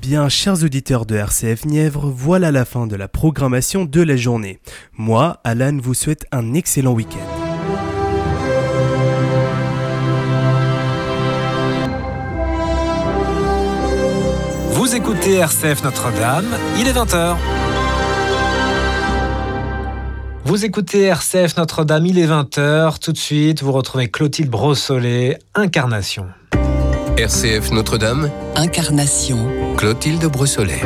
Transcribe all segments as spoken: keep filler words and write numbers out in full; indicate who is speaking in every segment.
Speaker 1: bien, chers auditeurs de R C F Nièvre, voilà la fin de la programmation de la journée. Moi, Alan, vous souhaite un excellent week-end.
Speaker 2: Vous écoutez R C F Notre-Dame, il est vingt heures. Vous écoutez R C F Notre-Dame, il est vingt heures. Tout de suite, vous retrouvez Clotilde Brossolet, Incarnation.
Speaker 3: R C F Notre-Dame,
Speaker 4: Incarnation.
Speaker 3: Clotilde Brossolet.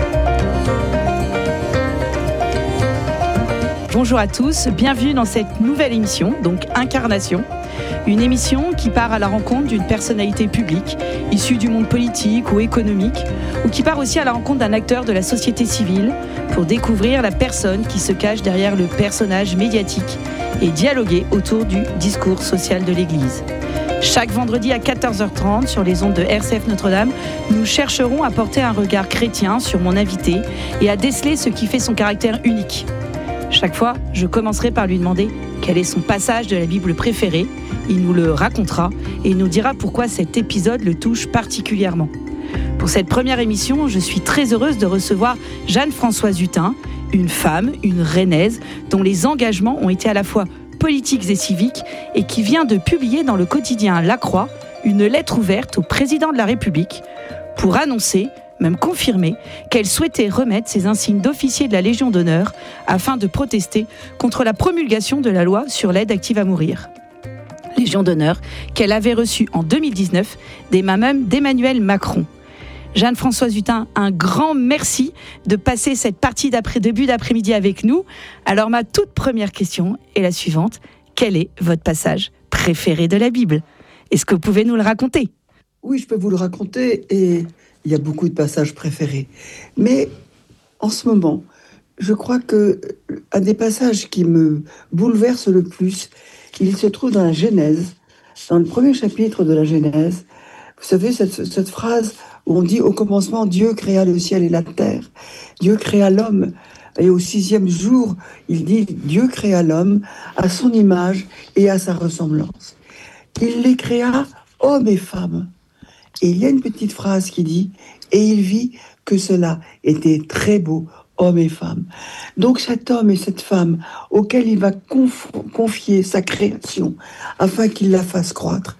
Speaker 5: Bonjour à tous, bienvenue dans cette nouvelle émission, donc Incarnation. Une émission qui part à la rencontre d'une personnalité publique, issue du monde politique ou économique, ou qui part aussi à la rencontre d'un acteur de la société civile pour découvrir la personne qui se cache derrière le personnage médiatique et dialoguer autour du discours social de l'Église. Chaque vendredi à quatorze heures trente sur les ondes de R C F Notre-Dame, nous chercherons à porter un regard chrétien sur mon invité et à déceler ce qui fait son caractère unique. Chaque fois, je commencerai par lui demander quel est son passage de la Bible préféré. Il nous le racontera et nous dira pourquoi cet épisode le touche particulièrement. Pour cette première émission, je suis très heureuse de recevoir Jeanne-Françoise Hutin, une femme, une rennaise, dont les engagements ont été à la fois politiques et civiques et qui vient de publier dans le quotidien La Croix une lettre ouverte au président de la République pour annoncer, même confirmer, qu'elle souhaitait remettre ses insignes d'officier de la Légion d'honneur afin de protester contre la promulgation de la loi sur l'aide active à mourir. Légion d'honneur qu'elle avait reçue en deux mille dix-neuf des mains même d'Emmanuel Macron. Jeanne-Françoise Hutin, un grand merci de passer cette partie d'après début d'après-midi avec nous. Alors ma toute première question est la suivante. Quel est votre passage préféré de la Bible ? Est-ce que vous pouvez nous le raconter ?
Speaker 6: Oui, je peux vous le raconter et il y a beaucoup de passages préférés. Mais en ce moment, je crois que un des passages qui me bouleverse le plus, il se trouve dans la Genèse, dans le premier chapitre de la Genèse. Vous savez, cette, cette phrase où on dit « Au commencement, Dieu créa le ciel et la terre. Dieu créa l'homme. » Et au sixième jour, il dit « Dieu créa l'homme à son image et à sa ressemblance. Il les créa, hommes et femmes. » Et il y a une petite phrase qui dit « Et il vit que cela était très beau, hommes et femmes. » Donc cet homme et cette femme auquel il va conf- confier sa création afin qu'il la fasse croître,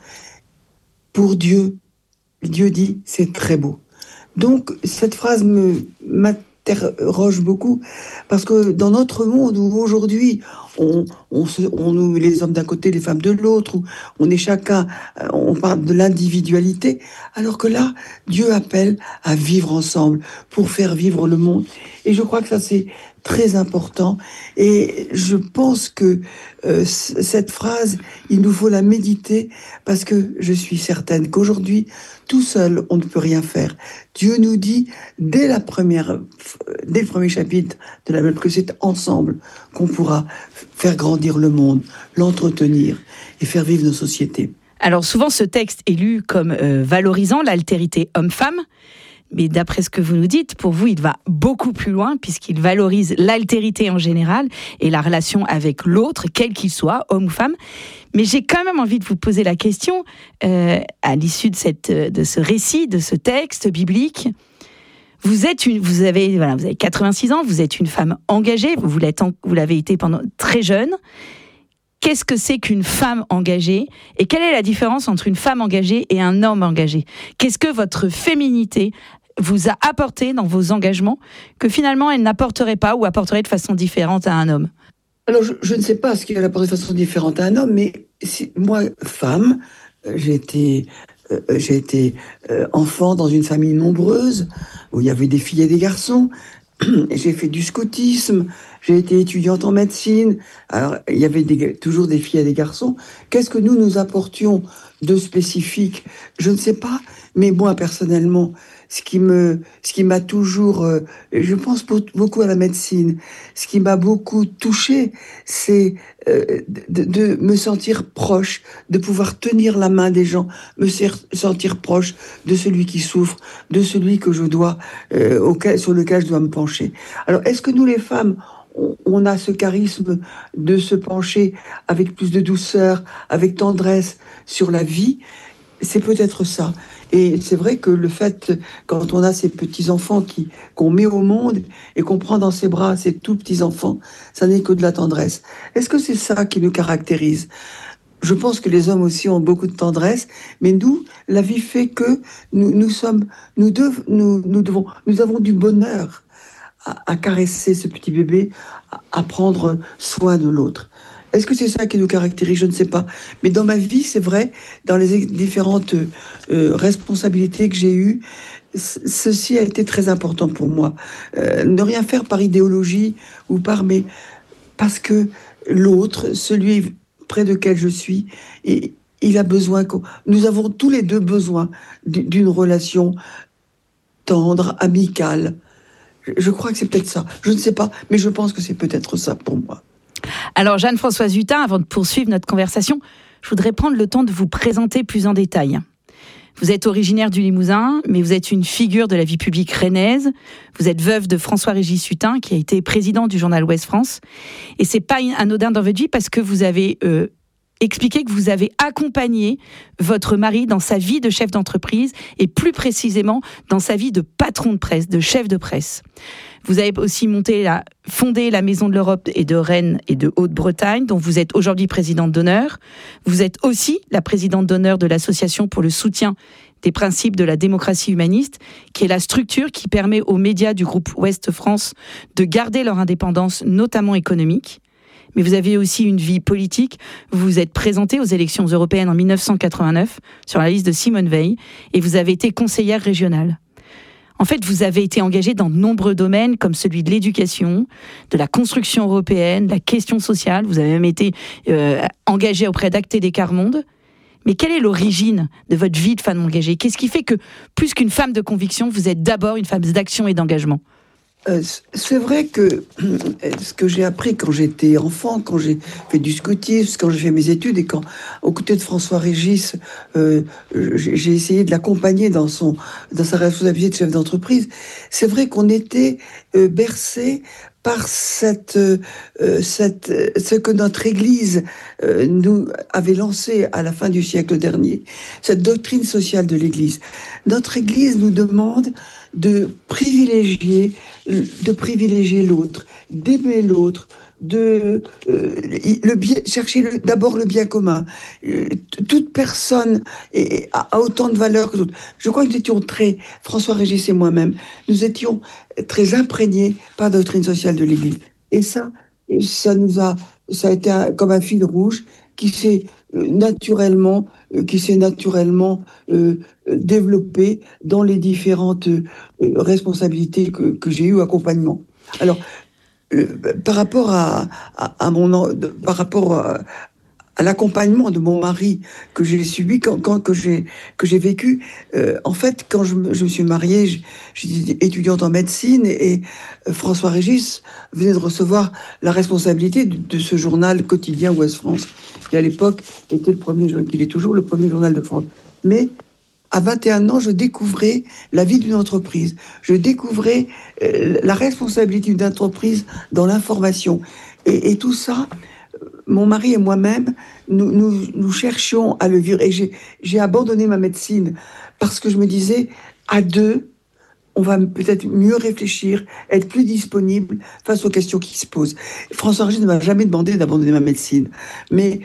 Speaker 6: pour Dieu, Dieu dit c'est très beau. Donc cette phrase me m'interroge beaucoup parce que dans notre monde où aujourd'hui on, on, se, on nous les hommes d'un côté, les femmes de l'autre, où on est chacun, on parle de l'individualité, alors que là Dieu appelle à vivre ensemble pour faire vivre le monde. Et je crois que ça c'est très important et je pense que euh, c- cette phrase, il nous faut la méditer parce que je suis certaine qu'aujourd'hui, tout seul, on ne peut rien faire. Dieu nous dit dès la première, dès le premier chapitre de la Bible que c'est ensemble qu'on pourra faire grandir le monde, l'entretenir et faire vivre nos sociétés.
Speaker 5: Alors souvent ce texte est lu comme euh, valorisant l'altérité homme-femme. Mais d'après ce que vous nous dites, pour vous, il va beaucoup plus loin puisqu'il valorise l'altérité en général et la relation avec l'autre, quel qu'il soit, homme ou femme. Mais j'ai quand même envie de vous poser la question, euh, à l'issue de, cette, de ce récit, de ce texte biblique. Vous êtes une, vous avez, voilà, vous avez quatre-vingt-six ans, vous êtes une femme engagée, vous, l'êtes, vous l'avez été pendant très jeune. Qu'est-ce que c'est qu'une femme engagée ? Et quelle est la différence entre une femme engagée et un homme engagé ? Qu'est-ce que votre féminité vous a apporté dans vos engagements que finalement elle n'apporterait pas ou apporterait de façon différente à un homme ?
Speaker 6: Alors je, je ne sais pas ce qu'elle apporte de façon différente à un homme, mais si, moi, femme, j'ai été, euh, j'ai été euh, enfant dans une famille nombreuse où il y avait des filles et des garçons. J'ai fait du scoutisme, j'ai été étudiante en médecine. Alors, il y avait des, toujours des filles et des garçons. Qu'est-ce que nous, nous apportions de spécifique ? Je ne sais pas, mais moi, personnellement, ce qui me, ce qui m'a toujours, euh, je pense beaucoup à la médecine, ce qui m'a beaucoup touchée, c'est euh, de, de me sentir proche, de pouvoir tenir la main des gens, me sentir proche de celui qui souffre, de celui que je dois, euh, auquel, sur lequel je dois me pencher. Alors, est-ce que nous, les femmes, on, on a ce charisme de se pencher avec plus de douceur, avec tendresse sur la vie ? C'est peut-être ça. Et c'est vrai que le fait, quand on a ces petits-enfants qui, qu'on met au monde et qu'on prend dans ses bras ces tout petits-enfants, ça n'est que de la tendresse. Est-ce que c'est ça qui nous caractérise ? Je pense que les hommes aussi ont beaucoup de tendresse, mais nous, la vie fait que nous, nous sommes, nous, dev, nous, nous devons, nous avons du bonheur à, à caresser ce petit bébé, à, à prendre soin de l'autre. Est-ce que c'est ça qui nous caractérise ? Je ne sais pas. Mais dans ma vie, c'est vrai, dans les différentes euh, responsabilités que j'ai eues, c- ceci a été très important pour moi. Euh, ne rien faire par idéologie ou par mes... Parce que l'autre, celui près de quel je suis, et il a besoin que nous avons tous les deux besoin d'une relation tendre, amicale. Je crois que c'est peut-être ça. Je ne sais pas, mais je pense que c'est peut-être ça pour moi.
Speaker 5: Alors Jeanne-Françoise Hutin, avant de poursuivre notre conversation, je voudrais prendre le temps de vous présenter plus en détail. Vous êtes originaire du Limousin, mais vous êtes une figure de la vie publique rennaise. Vous êtes veuve de François-Régis Hutin, qui a été président du journal Ouest France. Et c'est pas anodin dans votre vie parce que vous avez euh, expliqué que vous avez accompagné votre mari dans sa vie de chef d'entreprise et plus précisément dans sa vie de patron de presse, de chef de presse. Vous avez aussi monté la, fondé la Maison de l'Europe et de Rennes et de Haute-Bretagne, dont vous êtes aujourd'hui présidente d'honneur. Vous êtes aussi la présidente d'honneur de l'Association pour le soutien des principes de la démocratie humaniste, qui est la structure qui permet aux médias du groupe Ouest France de garder leur indépendance, notamment économique. Mais vous avez aussi une vie politique. Vous vous êtes présentée aux élections européennes en dix-neuf cent quatre-vingt-neuf sur la liste de Simone Veil et vous avez été conseillère régionale. En fait, vous avez été engagé dans de nombreux domaines comme celui de l'éducation, de la construction européenne, de la question sociale. Vous avez même été euh, engagé auprès d'A C T des Quarts Monde. Mais quelle est l'origine de votre vie de femme engagée ? Qu'est-ce qui fait que, plus qu'une femme de conviction, vous êtes d'abord une femme d'action et d'engagement ?
Speaker 6: Euh, c'est vrai que ce que j'ai appris quand j'étais enfant, quand j'ai fait du scoutisme, quand j'ai fait mes études et quand, aux côtés de François Régis, euh, j'ai essayé de l'accompagner dans son, dans sa responsabilité de chef d'entreprise, c'est vrai qu'on était euh, bercé par cette, euh, cette, ce que notre Église euh, nous avait lancé à la fin du siècle dernier, cette doctrine sociale de l'Église. Notre Église nous demande de privilégier, de privilégier l'autre, d'aimer l'autre, de euh, le bien, chercher le, d'abord le bien commun. Euh, toute personne est, a, a autant de valeur que l'autre. Je crois que nous étions très, François Régis et moi-même, nous étions très imprégnés par la doctrine sociale de l'Église. Et ça, ça nous a, ça a été un, comme un fil rouge qui s'est naturellement, qui s'est naturellement euh, développé dans les différentes euh, responsabilités que, que j'ai eues, accompagnement. Alors, euh, par rapport à, à, à mon, de, par rapport à, à l'accompagnement de mon mari que j'ai subi, quand, quand que j'ai que j'ai vécu, euh, en fait, quand je me, je me suis mariée, j'étais étudiante en médecine et, et François Régis venait de recevoir la responsabilité de, de ce journal quotidien Ouest France, qui à l'époque était le premier, qu'il est toujours le premier journal de France. Mais à vingt et un ans, je découvrais la vie d'une entreprise. Je découvrais euh, la responsabilité d'une entreprise dans l'information. Et, et tout ça, mon mari et moi-même, nous, nous, nous cherchions à le vivre. Et j'ai, j'ai abandonné ma médecine parce que je me disais, à deux, on va peut-être mieux réfléchir, être plus disponible face aux questions qui se posent. François Régis ne m'a jamais demandé d'abandonner ma médecine. Mais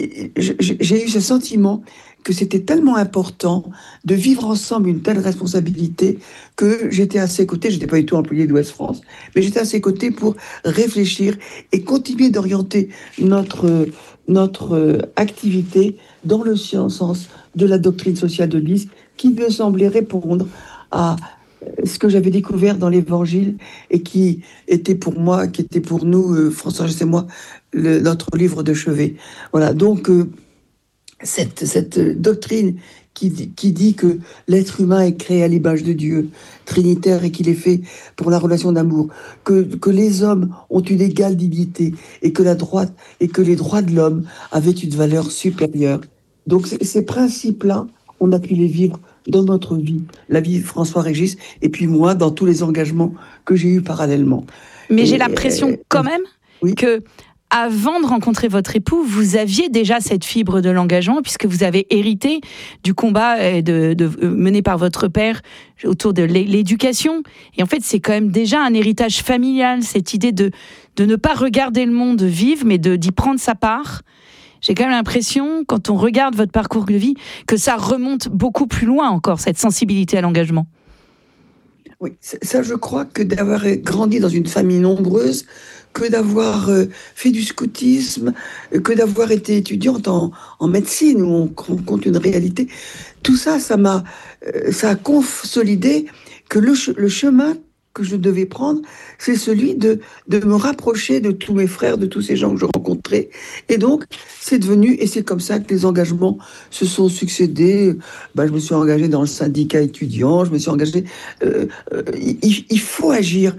Speaker 6: j'ai eu ce sentiment que c'était tellement important de vivre ensemble une telle responsabilité que j'étais à ses côtés. Je n'étais pas du tout employé d'Ouest France, mais j'étais à ses côtés pour réfléchir et continuer d'orienter notre, notre activité dans le sens de la doctrine sociale de l'Église qui me semblait répondre à ce que j'avais découvert dans l'Évangile et qui était pour moi, qui était pour nous, François Régis et moi, le, notre livre de chevet. Voilà, donc euh, cette, cette doctrine qui, qui dit que l'être humain est créé à l'image de Dieu, trinitaire, et qu'il est fait pour la relation d'amour, que, que les hommes ont une égale dignité et que, la droite, et que les droits de l'homme avaient une valeur supérieure. Donc ces principes-là, on a pu les vivre dans notre vie, la vie de François Régis, et puis moi, dans tous les engagements que j'ai eus parallèlement.
Speaker 5: Mais
Speaker 6: et,
Speaker 5: j'ai l'impression
Speaker 6: euh,
Speaker 5: quand même
Speaker 6: oui.
Speaker 5: que avant de rencontrer votre époux, vous aviez déjà cette fibre de l'engagement, puisque vous avez hérité du combat de, de, mené par votre père autour de l'éducation. Et en fait, c'est quand même déjà un héritage familial, cette idée de, de ne pas regarder le monde vivre, mais de, d'y prendre sa part. J'ai quand même l'impression, quand on regarde votre parcours de vie, que ça remonte beaucoup plus loin encore, cette sensibilité à l'engagement.
Speaker 6: Oui, ça, je crois que d'avoir grandi dans une famille nombreuse, que d'avoir euh, fait du scoutisme, que d'avoir été étudiante en, en médecine, où on compte une réalité, tout ça, ça m'a, euh, ça a consolidé que le, le chemin que je devais prendre, c'est celui de, de me rapprocher de tous mes frères, de tous ces gens que je rencontrais. Et donc, c'est devenu, et c'est comme ça que les engagements se sont succédés. Ben, je me suis engagée dans le syndicat étudiant, je me suis engagée... Euh, euh, il, il faut agir.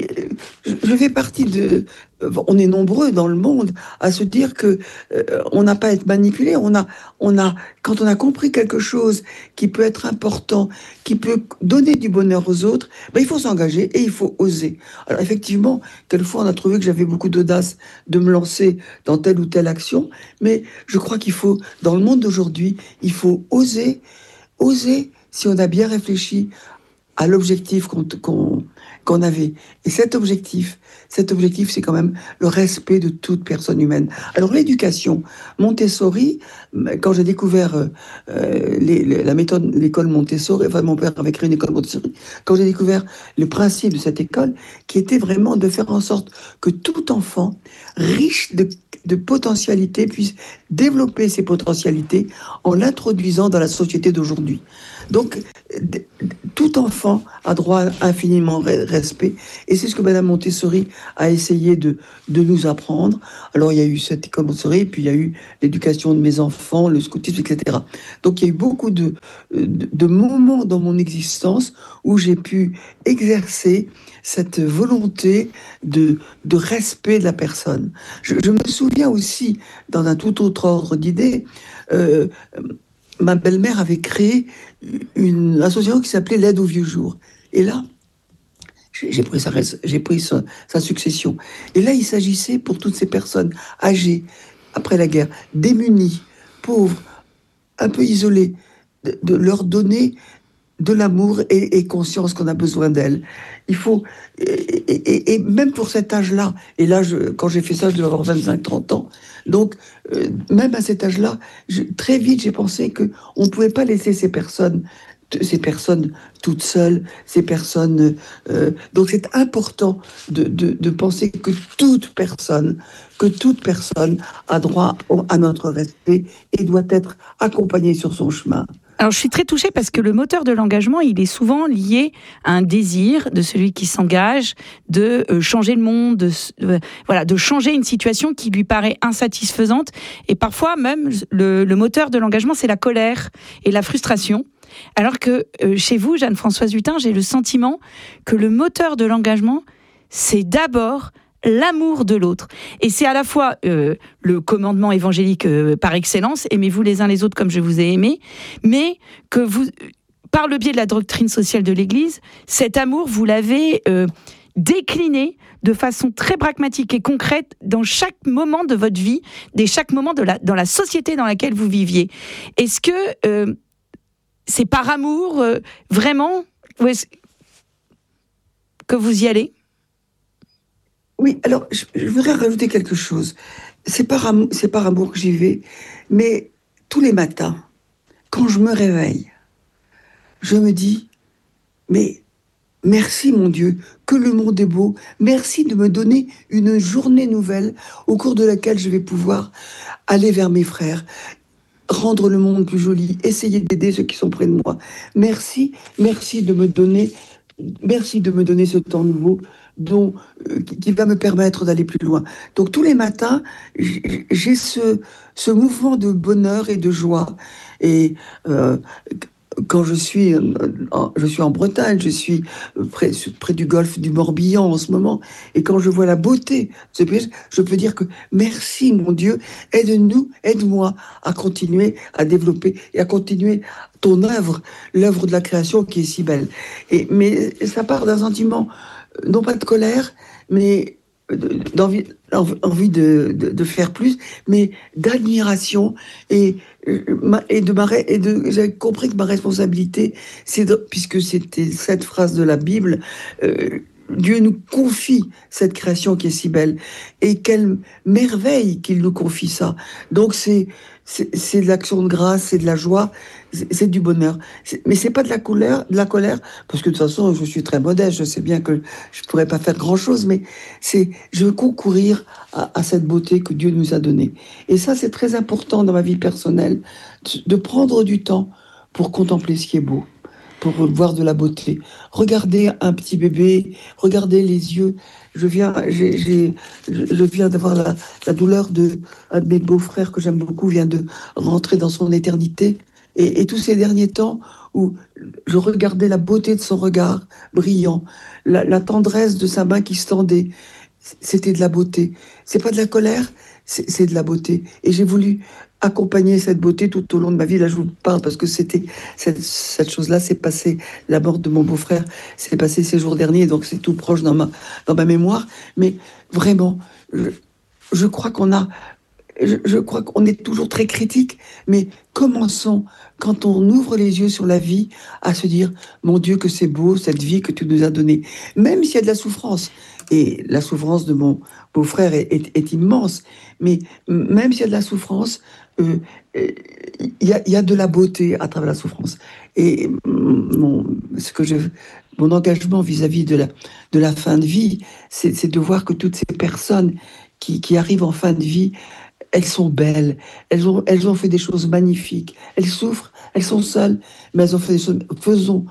Speaker 6: Je fais partie de... On est nombreux dans le monde à se dire que euh, on n'a pas à être manipulé. On a, on a, quand on a compris quelque chose qui peut être important, qui peut donner du bonheur aux autres, ben, il faut s'engager et il faut oser. Alors effectivement, quelquefois on a trouvé que j'avais beaucoup d'audace de me lancer dans telle ou telle action, mais je crois qu'il faut, dans le monde d'aujourd'hui, il faut oser, oser si on a bien réfléchi à l'objectif qu'on, qu'on, qu'on avait. Et cet objectif, cet objectif, c'est quand même le respect de toute personne humaine. Alors l'éducation, Montessori, quand j'ai découvert euh, les, les, la méthode, l'école Montessori, enfin mon père avait créé une école Montessori, quand j'ai découvert le principe de cette école, qui était vraiment de faire en sorte que tout enfant, riche de, de potentialités, puisse développer ses potentialités en l'introduisant dans la société d'aujourd'hui. Donc, tout enfant a droit à infiniment respect. Et c'est ce que Madame Montessori a essayé de, de nous apprendre. Alors, il y a eu cette école Montessori, puis il y a eu l'éducation de mes enfants, le scoutisme, et cetera. Donc, il y a eu beaucoup de, de, de moments dans mon existence où j'ai pu exercer cette volonté de, de respect de la personne. Je, je me souviens aussi, dans un tout autre ordre d'idées, euh, ma belle-mère avait créé une association qui s'appelait l'Aide aux vieux jours. Et là, j'ai pris, sa, j'ai pris sa, sa succession. Et là, il s'agissait pour toutes ces personnes âgées, après la guerre, démunies, pauvres, un peu isolées, de, de leur donner de l'amour et, et conscience qu'on a besoin d'elles. Il faut... Et, et, et même pour cet âge-là, et là, je, quand j'ai fait ça, je devais avoir vingt-cinq trente ans, donc, euh, même à cet âge-là, je, très vite, j'ai pensé qu'on ne pouvait pas laisser ces personnes, ces personnes toutes seules, ces personnes... Euh, donc, c'est important de, de, de penser que toute personne, que toute personne a droit à notre respect et doit être accompagnée sur son chemin.
Speaker 5: Alors, je suis très touchée parce que le moteur de l'engagement, il est souvent lié à un désir de celui qui s'engage de changer le monde, de, euh, voilà, de changer une situation qui lui paraît insatisfaisante. Et parfois, même, le, le moteur de l'engagement, c'est la colère et la frustration. Alors que euh, chez vous, Jeanne-Françoise Hutin, j'ai le sentiment que le moteur de l'engagement, c'est d'abord l'amour de l'autre. Et c'est à la fois euh, le commandement évangélique euh, par excellence, aimez-vous les uns les autres comme je vous ai aimé, mais que vous, par le biais de la doctrine sociale de l'Église, cet amour, vous l'avez euh, décliné de façon très pragmatique et concrète dans chaque moment de votre vie, dans chaque moment de la, dans la société dans laquelle vous viviez. Est-ce que euh, c'est par amour, euh, vraiment, ou est-ce que vous y allez ?
Speaker 6: Oui, alors, je, je voudrais rajouter quelque chose. C'est par, amour, c'est par amour que j'y vais, mais tous les matins, quand je me réveille, je me dis, mais merci mon Dieu, que le monde est beau, merci de me donner une journée nouvelle au cours de laquelle je vais pouvoir aller vers mes frères, rendre le monde plus joli, essayer d'aider ceux qui sont près de moi. Merci, merci de me donner, merci de me donner ce temps nouveau, dont, euh, qui va me permettre d'aller plus loin. Donc tous les matins, j'ai ce, ce mouvement de bonheur et de joie. Et euh, quand je suis, en, je suis en Bretagne, je suis près, près du golfe du Morbihan en ce moment, et quand je vois la beauté de ce pays, je peux dire que merci mon Dieu, aide-nous, aide-moi à continuer à développer et à continuer ton œuvre, l'œuvre de la création qui est si belle. Et, mais ça part d'un sentiment non pas de colère, mais d'envie, envie de, de, de faire plus, mais d'admiration et, et de ma, et de, j'avais compris que ma responsabilité, c'est de, puisque c'était cette phrase de la Bible, euh, Dieu nous confie cette création qui est si belle, et quelle merveille qu'il nous confie ça. Donc c'est, c'est, c'est de l'action de grâce, c'est de la joie, c'est, c'est du bonheur. C'est, mais c'est pas de la colère, de la colère, parce que de toute façon, je suis très modeste, je sais bien que je pourrais pas faire grand chose, mais c'est, je veux concourir à, à cette beauté que Dieu nous a donnée. Et ça, c'est très important dans ma vie personnelle, de prendre du temps pour contempler ce qui est beau, pour voir de la beauté. Regardez un petit bébé, regardez les yeux. Je viens, j'ai, j'ai, je viens d'avoir la, la douleur de un de mes beaux-frères que j'aime beaucoup, vient de rentrer dans son éternité. Et, et tous ces derniers temps où je regardais la beauté de son regard brillant, la, la tendresse de sa main qui se tendait, c'était de la beauté. C'est pas de la colère, c'est, c'est de la beauté. Et j'ai voulu accompagner cette beauté tout au long de ma vie. Là, je vous parle parce que c'était cette, cette chose-là, c'est passé, la mort de mon beau-frère, c'est passé ces jours derniers, donc c'est tout proche dans ma, dans ma mémoire. Mais vraiment, je, je crois qu'on a, je, je crois qu'on est toujours très critique, mais commençons, quand on ouvre les yeux sur la vie, à se dire, mon Dieu, que c'est beau, cette vie que tu nous as donnée. Même s'il y a de la souffrance, et la souffrance de mon beau-frère est, est, est immense, mais même s'il y a de la souffrance, il euh, y, y a de la beauté à travers la souffrance. Et mon, ce que je, mon engagement vis-à-vis de la, de la fin de vie, c'est, c'est de voir que toutes ces personnes qui, qui arrivent en fin de vie, elles sont belles, elles ont, elles ont fait des choses magnifiques, elles souffrent, elles sont seules, mais elles ont fait des choses. Faisons,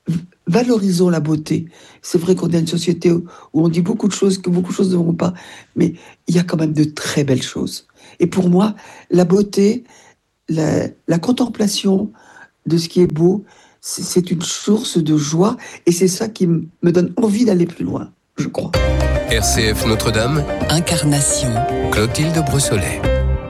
Speaker 6: valorisons la beauté. C'est vrai qu'on est une société où, où on dit beaucoup de choses, que beaucoup de choses ne vont pas, mais il y a quand même de très belles choses. Et pour moi, la beauté, la, la contemplation de ce qui est beau, c'est, c'est une source de joie, et c'est ça qui m- me donne envie d'aller plus loin, je crois.
Speaker 3: R C F Notre-Dame,
Speaker 4: Incarnation.
Speaker 3: Clotilde Brossolet.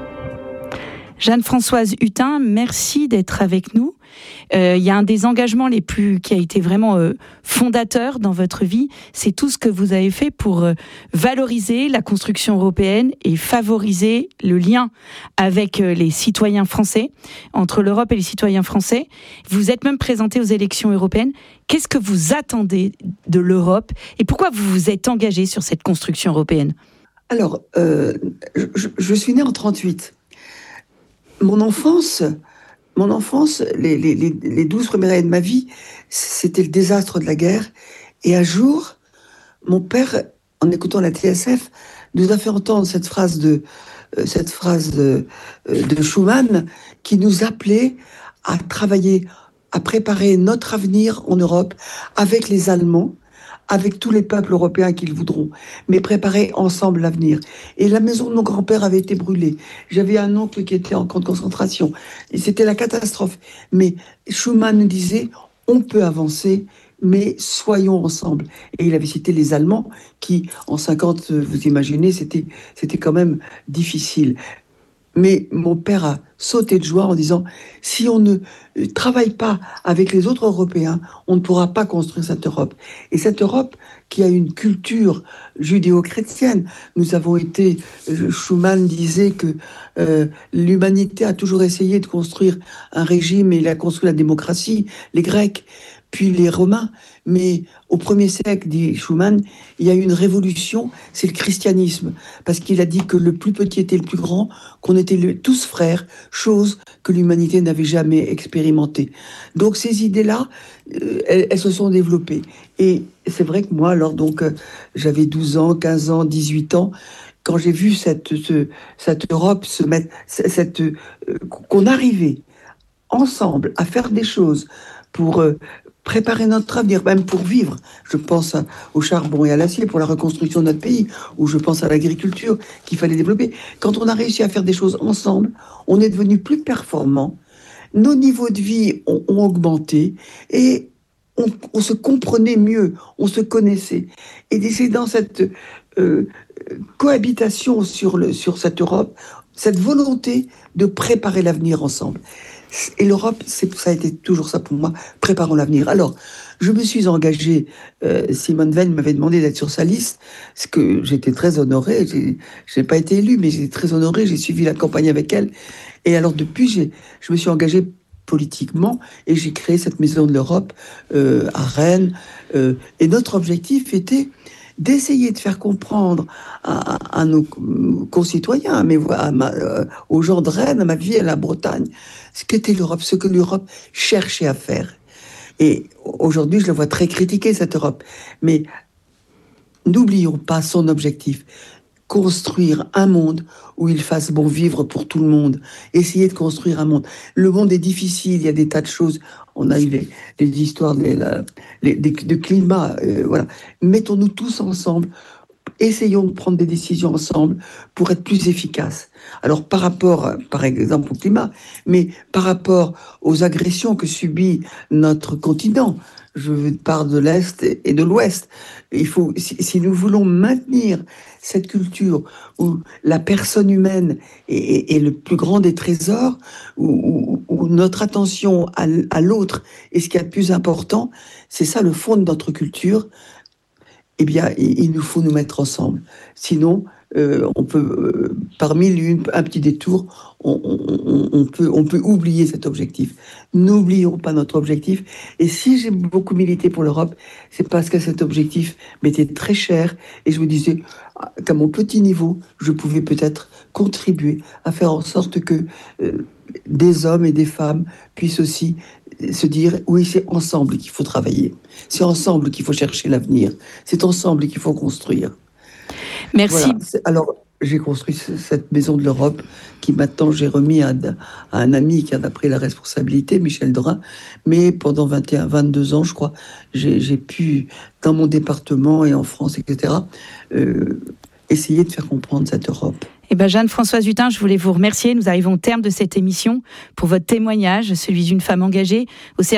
Speaker 5: Jeanne-Françoise Hutin, merci d'être avec nous. Euh, il y a un des engagements les plus qui a été vraiment euh, fondateur dans votre vie, c'est tout ce que vous avez fait pour euh, valoriser la construction européenne et favoriser le lien avec euh, les citoyens français, entre l'Europe et les citoyens français. Vous êtes même présenté aux élections européennes. Qu'est-ce que vous attendez de l'Europe et pourquoi vous vous êtes engagé sur cette construction européenne ?
Speaker 6: Alors, euh, je, je suis née en trente-huit. Mon enfance, mon enfance, les, les, les douze premières années de ma vie, c'était le désastre de la guerre. Et un jour, mon père, en écoutant la T S F, nous a fait entendre cette phrase de, euh, cette phrase de, euh, de Schuman qui nous appelait à travailler, à préparer notre avenir en Europe avec les Allemands, avec tous les peuples européens qu'ils voudront, mais préparer ensemble l'avenir. Et la maison de mon grand-père avait été brûlée. J'avais un oncle qui était en camp de concentration. Et c'était la catastrophe. Mais Schuman nous disait, on peut avancer, mais soyons ensemble. Et il avait cité les Allemands, qui, en cinquante, vous imaginez, c'était, c'était quand même difficile. Mais mon père a sauté de joie en disant, si on ne travaille pas avec les autres Européens, on ne pourra pas construire cette Europe. Et cette Europe qui a une culture judéo-chrétienne, nous avons été, Schuman disait que euh, l'humanité a toujours essayé de construire un régime et il a construit la démocratie, les Grecs, puis les Romains, mais au premier siècle, dit Schuman, il y a eu une révolution, c'est le christianisme, parce qu'il a dit que le plus petit était le plus grand, qu'on était le, tous frères, chose que l'humanité n'avait jamais expérimentée. Donc ces idées-là, euh, elles, elles se sont développées. Et c'est vrai que moi, alors donc, euh, j'avais douze ans, quinze ans, dix-huit ans, quand j'ai vu cette, ce, cette Europe se mettre, cette, euh, qu'on arrivait ensemble à faire des choses pour... Euh, préparer notre avenir, même pour vivre. Je pense au charbon et à l'acier pour la reconstruction de notre pays, ou je pense à l'agriculture qu'il fallait développer. Quand on a réussi à faire des choses ensemble, on est devenu plus performants, nos niveaux de vie ont, ont augmenté et on, on se comprenait mieux, on se connaissait. Et c'est dans cette euh, cohabitation sur, le, sur cette Europe, cette volonté de préparer l'avenir ensemble. Et l'Europe, c'est, ça a été toujours ça pour moi, préparons l'avenir. Alors, Je me suis engagée, euh, Simone Veil m'avait demandé d'être sur sa liste, ce que j'étais très honorée. J'ai, je n'ai pas été élue, mais j'étais très honorée. J'ai suivi la campagne avec elle. Et alors depuis, j'ai, je me suis engagée politiquement et j'ai créé cette Maison de l'Europe euh, à Rennes. Euh, et notre objectif était d'essayer de faire comprendre à, à nos concitoyens, mais à ma, euh, aux gens de Rennes, à ma vie, à la Bretagne, ce qu'était l'Europe, ce que l'Europe cherchait à faire. Et aujourd'hui, je le vois très critiqué, cette Europe. Mais n'oublions pas son objectif. Construire un monde où il fasse bon vivre pour tout le monde. Essayer de construire un monde. Le monde est difficile, il y a des tas de choses. On a eu les, les histoires de, la, les, des, de climat. Euh, voilà. Mettons-nous tous ensemble. Essayons de prendre des décisions ensemble pour être plus efficaces. Alors par rapport, par exemple, au climat, mais par rapport aux agressions que subit notre continent, je parle de l'Est et de l'Ouest. Il faut, si, si nous voulons maintenir cette culture où la personne humaine est, est, est le plus grand des trésors, où, où, où notre attention à, à l'autre est ce qu'il y a de plus important, c'est ça le fond de notre culture. Eh bien, il nous faut nous mettre ensemble. Sinon, euh, on peut, euh, par mille une, un petit détour, on, on, on, peut, on peut oublier cet objectif. N'oublions pas notre objectif. Et si j'ai beaucoup milité pour l'Europe, c'est parce que cet objectif m'était très cher. Et je me disais qu'à mon petit niveau, je pouvais peut-être contribuer à faire en sorte que euh, des hommes et des femmes puissent aussi se dire, oui, c'est ensemble qu'il faut travailler. C'est ensemble qu'il faut chercher l'avenir. C'est ensemble qu'il faut construire.
Speaker 5: Merci.
Speaker 6: Voilà. Alors, j'ai construit cette Maison de l'Europe qui maintenant j'ai remis à, à un ami qui en a pris la responsabilité, Michel Drin. Mais pendant vingt et un, vingt-deux ans, je crois, j'ai, j'ai pu, dans mon département et en France, et cetera, euh, essayer de faire comprendre cette Europe.
Speaker 5: Eh ben Jeanne-Françoise Hutin, je voulais vous remercier. Nous arrivons au terme de cette émission pour votre témoignage, celui d'une femme engagée au service